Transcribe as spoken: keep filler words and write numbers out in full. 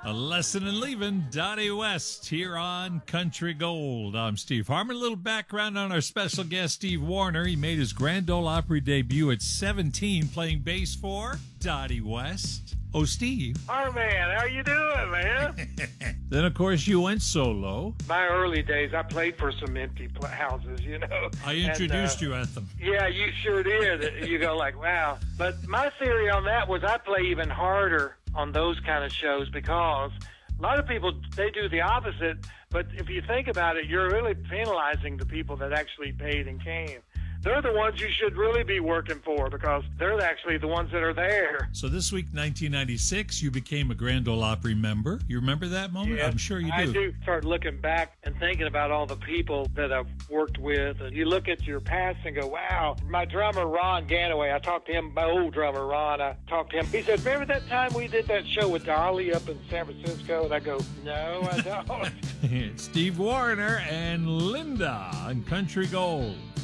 A lesson in leaving, Dottie West here on Country Gold. I'm Steve Harmon. A little background on our special guest, Steve Wariner. He made his Grand Ole Opry debut at seventeen, playing bass for Dottie West. Oh, Steve. Hi, man. How you doing, man? Then, of course, you went solo. My early days, I played for some empty pl- houses, you know. I introduced and, uh, you at them. Yeah, you sure did. You go like, wow. But my theory on that was I play even harder on those kind of shows because a lot of people, they do the opposite. But if you think about it, you're really penalizing the people that actually paid and came. They're the ones you should really be working for because they're actually the ones that are there. So this week, nineteen ninety-six, you became a Grand Ole Opry member. You remember that moment? Yeah, I'm sure you do. I do start looking back and thinking about all the people that I've worked with. And you look at your past and go, wow, my drummer, Ron Ganaway, I talked to him, my old drummer, Ron, I talked to him. He said, remember that time we did that show with Dolly up in San Francisco? And I go, no, I don't. Steve Wariner and Linda on Country Gold.